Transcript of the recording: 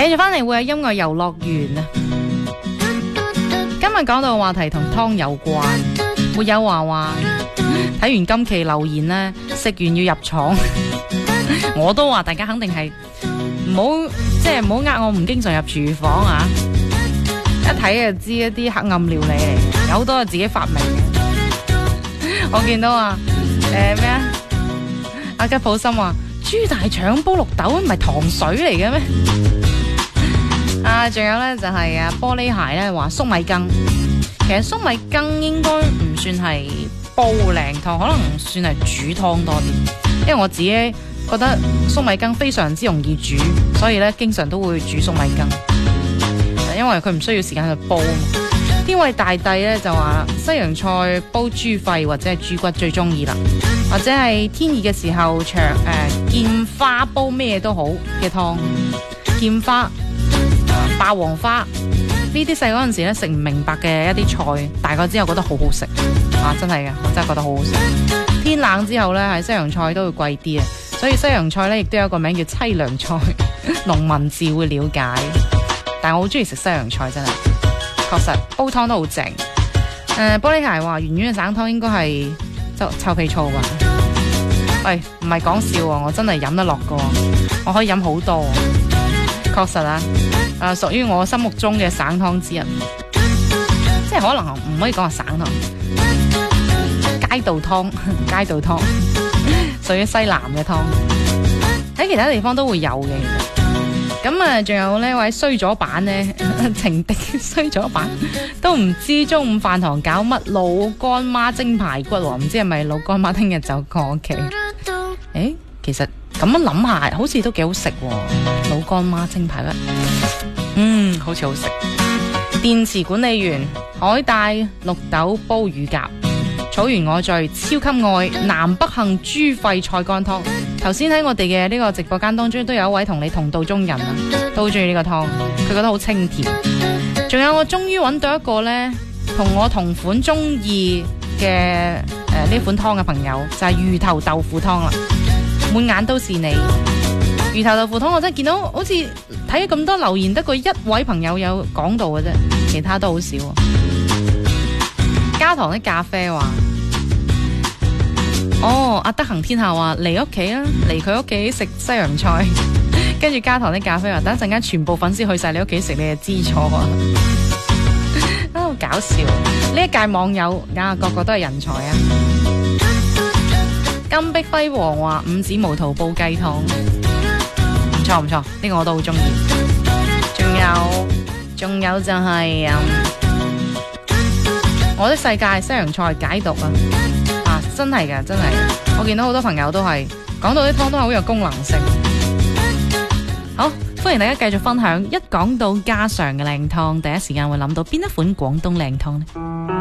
繼續翻嚟會有音樂遊樂園啊！今日講到嘅話題同湯有關，沒有話睇完今期留言呢，食完要入廠。我都話大家肯定係唔好呃我唔經常入廚房啊！一睇就知一啲黑暗料理嚟，有好多係自己發明嘅。我見到咩啊？阿吉普森話豬大腸煲綠豆唔係糖水嚟嘅咩？仲有咧就係玻璃鞋咧話粟米羹，其實粟米羹應該唔算係煲靚湯，可能算係煮湯多啲。因為我自己覺得粟米羹非常之容易煮，所以咧經常都會煮粟米羹，因為佢唔需要時間去煲。呢位大帝咧就話西洋菜煲豬肺或者係豬骨最中意啦，或者係天熱嘅時候見花煲咩都好嘅湯，見花、霸王花呢啲細嗰陣時咧食唔明白嘅一啲菜，大個之後覺得好好食真係嘅，我真係覺得好好食。天冷之後咧，係西洋菜都會貴啲啊，所以西洋菜咧亦都有一個名叫淒涼菜，農民自會了解。但係我好中意食西洋菜，真係確實煲湯都好正。玻璃鞋話圓圓嘅省湯應該係臭屁醋吧？喂，唔係講笑喎，我真係飲得落噶，我可以飲好多，確實屬於我心目中嘅省湯之一，即係可能唔可以講係省湯，街道湯屬於西南嘅湯，喺其他地方都會有嘅。咁仲有呢位衰咗版呢，情敵衰咗版都唔知中午飯堂搞乜老乾媽蒸排骨喎，唔知係咪老乾媽聽日就過屋企？其實咁樣諗下，好似都幾好食喎，老乾媽蒸排骨，好似好食。電池管理員海帶綠豆煲乳鴿，草原我最超級愛南北杏豬肺菜乾湯。頭先喺我哋嘅呢個直播間當中，都有一位同你同道中人啊，都好中意呢個湯，佢覺得好清甜。仲有我終於揾到一個呢，同我同款中意嘅呢款湯嘅朋友，就係魚頭豆腐湯啦。滿眼都是你，魚頭豆腐湯我真係見到，好似睇咗咁多留言，得個一位朋友有講到嘅啫，其他都好少。加糖的咖啡話，阿德行天下話嚟屋企啦，嚟佢屋企食西洋菜，跟住加糖的咖啡話，等一陣間全部粉絲去晒你屋企食，你就知錯啊！好搞笑，呢一屆網友個個都係人才啊！金碧輝煌話五指毛肚煲雞湯，唔錯，呢個我都好中意。仲有就係我的世界西洋菜解毒啊！真係嘅，我見到好多朋友都係講到啲湯都係好有功能性。好，歡迎大家繼續分享。一講到家常嘅靚湯，第一時間會諗到邊一款廣東靚湯呢？